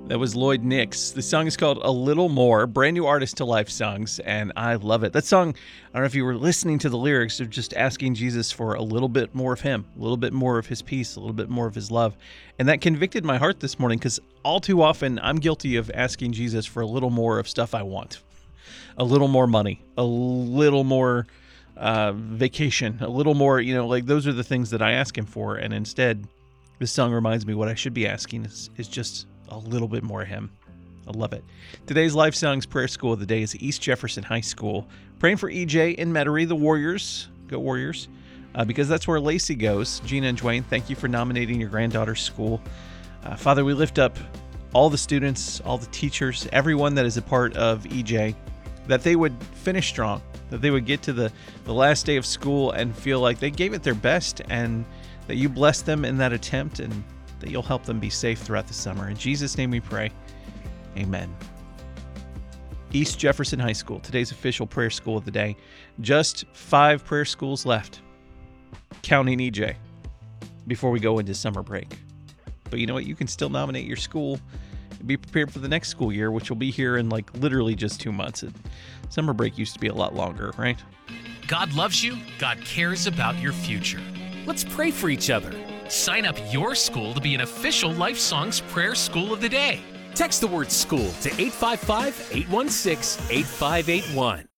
That was Lloyd Nix. The song is called A Little More, brand new artist to Life Songs, and I love it. That song, I don't know if you were listening to the lyrics, they're just asking Jesus for a little bit more of him, a little bit more of his peace, a little bit more of his love. And that convicted my heart this morning because all too often I'm guilty of asking Jesus for a little more of stuff I want. A little more money, a little more vacation, a little more, like those are the things that I ask him for. And instead, this song reminds me what I should be asking is just a little bit more of him. I love it. Today's Life Songs Prayer School of the Day is East Jefferson High School. Praying for EJ and Metairie, the Warriors. Go Warriors. Because that's where Lacey goes. Gina and Dwayne, thank you for nominating your granddaughter's school. Father, we lift up all the students, all the teachers, everyone that is a part of EJ, that they would finish strong, that they would get to the last day of school and feel like they gave it their best, and that you bless them in that attempt, and that you'll help them be safe throughout the summer. In Jesus' name we pray. Amen. East Jefferson High School, today's official prayer school of the day. Just 5 prayer schools left, counting EJ, before we go into summer break. But you know what? You can still nominate your school and be prepared for the next school year, which will be here in literally just 2 months. Summer break used to be a lot longer, right? God loves you. God cares about your future. Let's pray for each other. Sign up your school to be an official Life Songs Prayer School of the Day. Text the word SCHOOL to 855-816-8581.